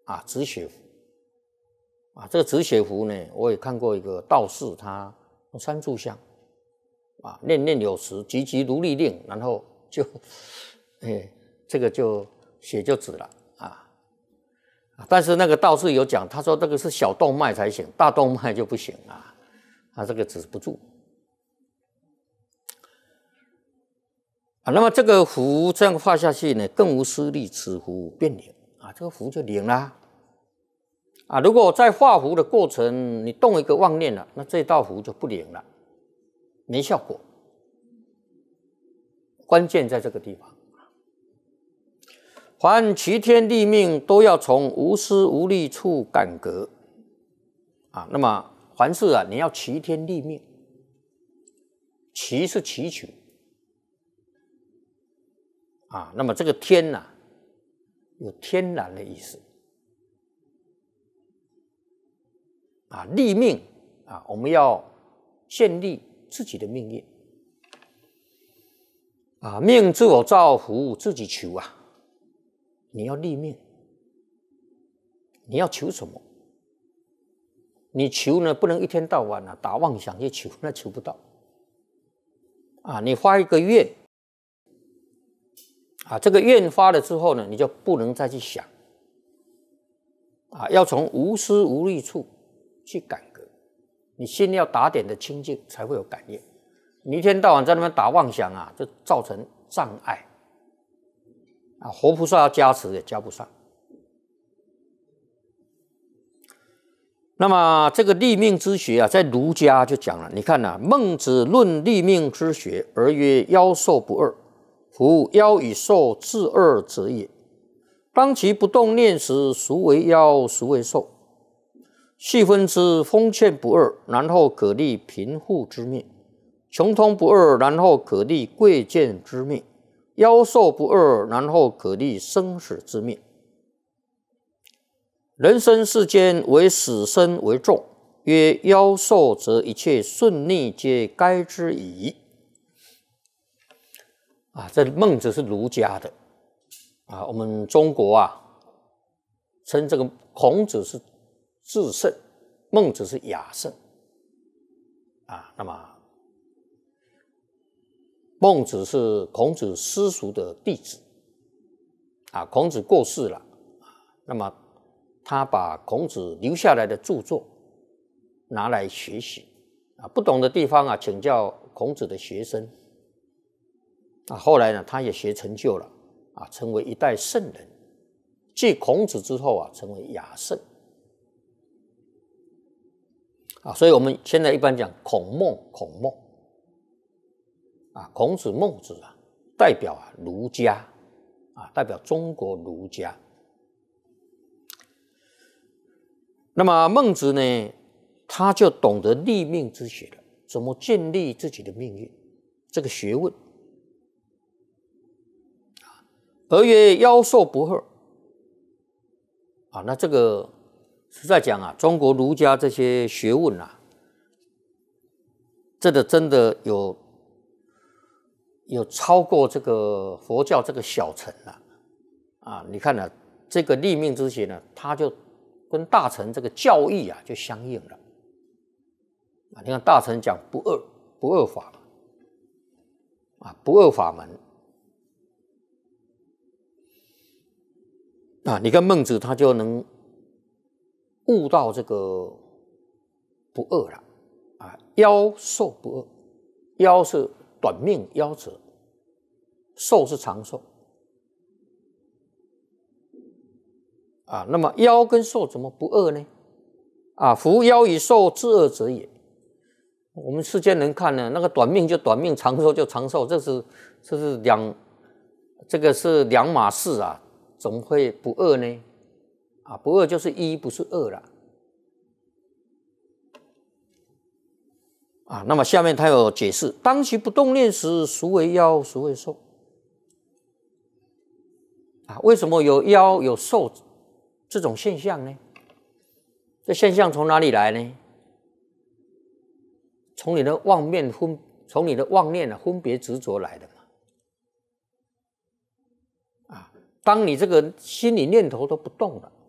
止血符这个止血符呢，我也看过一个道士，他用三炷香念念有词，急急如律令，然后就这个就血就止了但是那个道士有讲，他说这个是小动脉才行，大动脉就不行他这个止不住那么这个符这样画下去呢，更无施力，此符变灵这个符就灵啦如果在画符的过程你动一个妄念了，那这道符就不灵了，没效果。关键在这个地方，凡齐天立命都要从无私无力处感革那么凡事你要齐天立命，齐是祈求那么这个天有天然的意思立命我们要建立自己的命运命自我造，福自己求你要立命，你要求什么？你求呢，不能一天到晚打妄想去求，那求不到你发一个愿这个愿发了之后呢，你就不能再去想要从无私无力处去感革，你心要打点的清净，才会有感应。你一天到晚在那边打妄想就造成障碍活菩萨要加持也加不上。那么这个立命之学在儒家就讲了，你看孟子论立命之学，而曰妖兽不二，夫妖与兽自二者也。当其不动念时，孰为妖，孰为兽？细分之，丰欠不二，然后可立贫富之命；穷通不二，然后可立贵贱之命；妖兽不二，然后可立生死之命。人生世间，唯死生为重，曰妖兽，则一切顺逆皆该之矣。这孟子是儒家的我们中国称这个孔子是至圣，孟子是雅圣那么孟子是孔子私塾的弟子孔子过世了那么他把孔子留下来的著作拿来学习不懂的地方请教孔子的学生后来呢，他也学成就了成为一代圣人，继孔子之后成为雅圣所以我们现在一般讲孔孟孔子孟子代表儒家代表中国儒家。那么孟子呢，他就懂得立命之学了，怎么建立自己的命运这个学问而曰妖兽不二那这个实在讲中国儒家这些学问真的有超过这个佛教这个小乘你看这个立命之学呢，它就跟大乘这个教义就相应了你看大乘讲不二法不二法门你看孟子他就能悟到这个不二了妖兽不二，妖是短命夭折，寿是长寿那么妖跟兽怎么不二呢夫妖与兽自二者也。我们世间人看呢，那个短命就短命，长寿就长寿，这是两码事怎么会不二呢不二就是一，不是二了那么下面他有解释，当其不动念时，孰为妖，孰为兽为什么有妖有兽这种现象呢？这现象从哪里来呢？从你的妄念分别执着来的嘛当你这个心理念头都不动了，